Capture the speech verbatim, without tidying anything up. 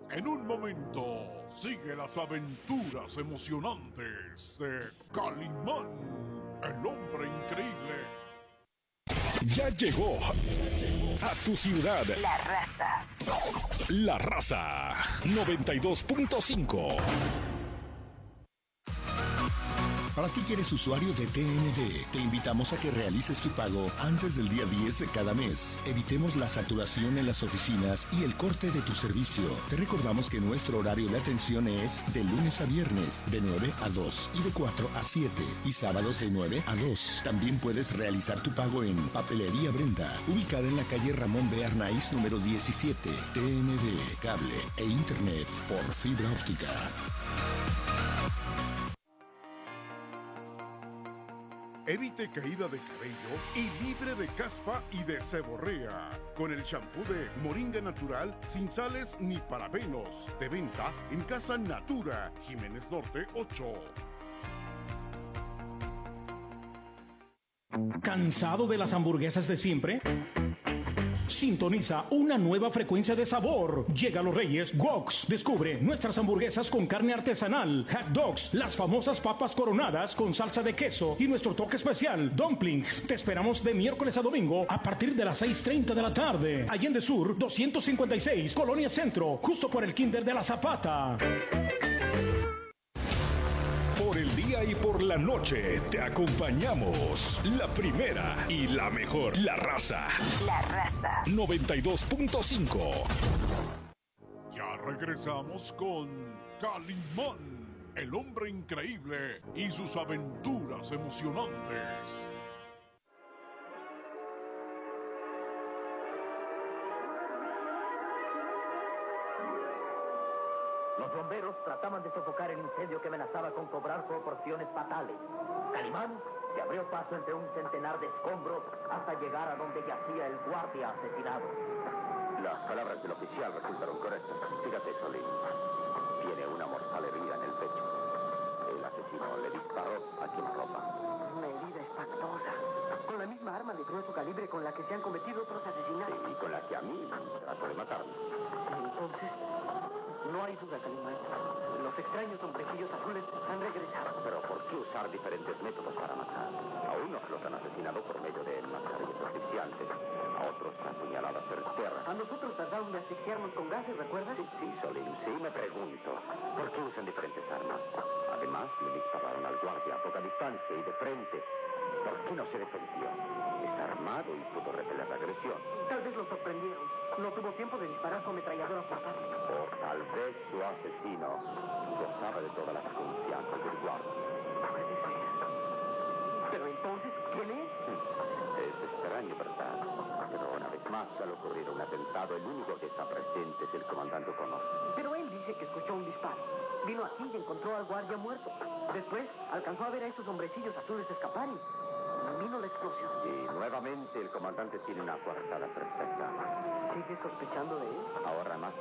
En un momento, sigue las aventuras emocionantes de Calimán, el hombre increíble. Ya llegó a tu ciudad La Raza. La Raza noventa y dos punto cinco. Para ti que eres usuario de T N D, te invitamos a que realices tu pago antes del día diez de cada mes. Evitemos la saturación en las oficinas y el corte de tu servicio. Te recordamos que nuestro horario de atención es de lunes a viernes, de nueve a dos y de cuatro a siete, y sábados de nueve a dos. También puedes realizar tu pago en Papelería Brenda, ubicada en la calle Ramón B. Arnaiz, número diecisiete. T N D, cable e internet por fibra óptica. Evite caída de cabello y libre de caspa y de seborrea. Con el shampoo de Moringa Natural, sin sales ni parabenos. De venta en Casa Natura, Jiménez Norte ocho. ¿Cansado de las hamburguesas de siempre? Sintoniza una nueva frecuencia de sabor. Llega a Los Reyes Woks. Descubre nuestras hamburguesas con carne artesanal, hot dogs, las famosas papas coronadas con salsa de queso y nuestro toque especial, dumplings. Te esperamos de miércoles a domingo a partir de las seis treinta de la tarde. Allende Sur doscientos cincuenta y seis, Colonia Centro, justo por el Kinder de la Zapata. Por el día y por la noche te acompañamos. La primera y la mejor. La Raza. La Raza. noventa y dos punto cinco. Ya regresamos con Calimán, el hombre increíble y sus aventuras emocionantes. Los bomberos trataban de sofocar el incendio que amenazaba con cobrar proporciones fatales. Calimán se abrió paso entre un centenar de escombros hasta llegar a donde yacía el guardia asesinado. Las palabras del oficial resultaron correctas. Fíjate, Solín. Tiene una mortal herida en el pecho. El asesino le disparó a quemarropa. Una herida espantosa. Con la misma arma de grueso calibre con la que se han cometido otros asesinatos. Sí, y con la que a mí trató de matarme. Entonces, no hay duda, Calimán. Los extraños hombrecillos azules han regresado. Pero ¿por qué usar diferentes métodos para matar? A unos los han asesinado por medio de mascarillas asfixiantes, a otros a puñaladas certeras. A nosotros trataron de asfixiarnos con gases, ¿recuerdas? Sí, sí, Solín, sí, me pregunto. ¿Por qué usan diferentes armas? Además, le dispararon al guardia a poca distancia y de frente. ¿Por qué no se defendió? Está armado y pudo repeler la agresión. Tal vez lo sorprendieron. No tuvo tiempo de disparar su ametralladora portátil. O tal vez su asesino gozaba de todas las confianzas del guardia. Puede ser. Pero entonces, ¿quién es? Es extraño, ¿verdad? Pero una vez más, al ocurrir un atentado, el único que está presente es el comandante O'Connor. Pero él dice que escuchó un disparo. Vino aquí y encontró al guardia muerto. Después, alcanzó a ver a esos hombrecillos azules escapar y vino la explosión. Y nuevamente el comandante tiene una coartada perfecta. ¿Sigue sospechando de él? Ahora más